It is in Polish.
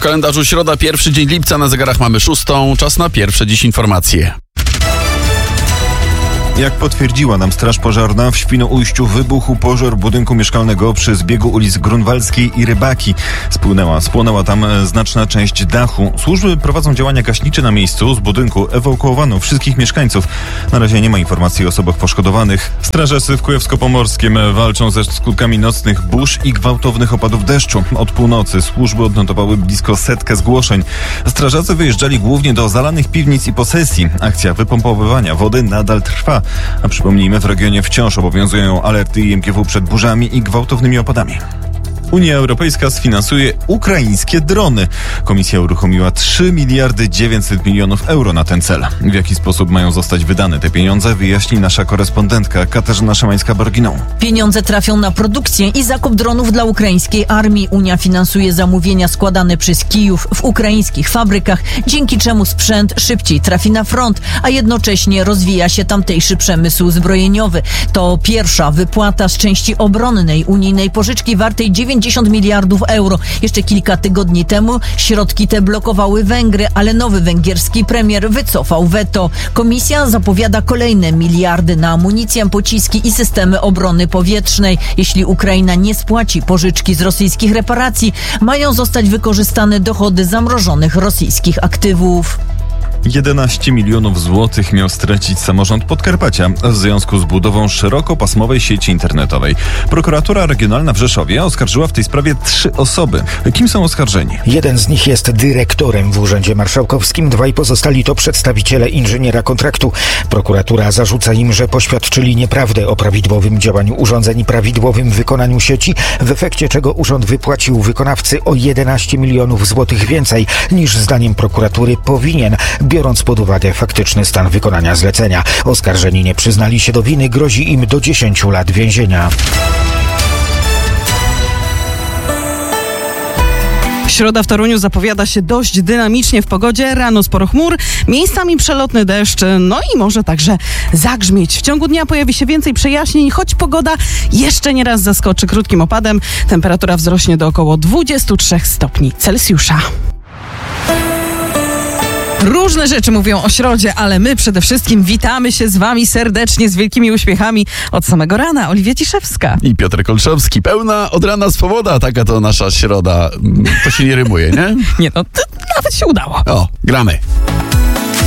kalendarzu środa, pierwszy dzień lipca, na zegarach mamy 6. Czas na pierwsze dziś informacje. Jak potwierdziła nam Straż Pożarna, w Świnoujściu wybuchł pożar budynku mieszkalnego przy zbiegu ulic Grunwaldzkiej i Rybaki. Spłonęła tam znaczna część dachu. Służby prowadzą działania gaśnicze na miejscu. Z budynku ewakuowano wszystkich mieszkańców. Na razie nie ma informacji o osobach poszkodowanych. Strażacy w Kujawsko-Pomorskim walczą ze skutkami nocnych burz i gwałtownych opadów deszczu. Od północy służby odnotowały blisko 100 zgłoszeń. Strażacy wyjeżdżali głównie do zalanych piwnic i posesji. Akcja wypompowywania wody nadal trwa. A przypomnijmy, w regionie wciąż obowiązują alerty IMGW przed burzami i gwałtownymi opadami. Unia Europejska sfinansuje ukraińskie drony. Komisja uruchomiła 3 miliardy 900 milionów euro na ten cel. W jaki sposób mają zostać wydane te pieniądze, wyjaśni nasza korespondentka Katarzyna Szymańska-Borginą. Pieniądze trafią na produkcję i zakup dronów dla ukraińskiej armii. Unia finansuje zamówienia składane przez Kijów w ukraińskich fabrykach, dzięki czemu sprzęt szybciej trafi na front, a jednocześnie rozwija się tamtejszy przemysł zbrojeniowy. To pierwsza wypłata z części obronnej unijnej pożyczki wartej 90 miliardów euro. Jeszcze kilka tygodni temu środki te blokowały Węgry, ale nowy węgierski premier wycofał weto. Komisja zapowiada kolejne miliardy na amunicję, pociski i systemy obrony powietrznej. Jeśli Ukraina nie spłaci pożyczki z rosyjskich reparacji, mają zostać wykorzystane dochody zamrożonych rosyjskich aktywów. 11 milionów złotych miał stracić samorząd Podkarpacia w związku z budową szerokopasmowej sieci internetowej. Prokuratura Regionalna w Rzeszowie oskarżyła w tej sprawie 3 osoby. Kim są oskarżeni? Jeden z nich jest dyrektorem w Urzędzie Marszałkowskim, 2 pozostali to przedstawiciele inżyniera kontraktu. Prokuratura zarzuca im, że poświadczyli nieprawdę o prawidłowym działaniu urządzeń i prawidłowym wykonaniu sieci, w efekcie czego urząd wypłacił wykonawcy o 11 milionów złotych więcej niż zdaniem prokuratury powinien, biorąc pod uwagę faktyczny stan wykonania zlecenia. Oskarżeni nie przyznali się do winy, grozi im do 10 lat więzienia. Środa w Toruniu zapowiada się dość dynamicznie w pogodzie. Rano sporo chmur, miejscami przelotny deszcz, no i może także zagrzmieć. W ciągu dnia pojawi się więcej przejaśnień, choć pogoda jeszcze nie raz zaskoczy krótkim opadem. Temperatura wzrośnie do około 23 stopni Celsjusza. Różne rzeczy mówią o środzie, ale my przede wszystkim witamy się z wami serdecznie, z wielkimi uśmiechami od samego rana. Oliwia Ciszewska. I Piotr Kolczowski. Pełna od rana swoboda, taka to nasza środa. To się nie rymuje, nie? Nie no, to nawet się udało. O, gramy.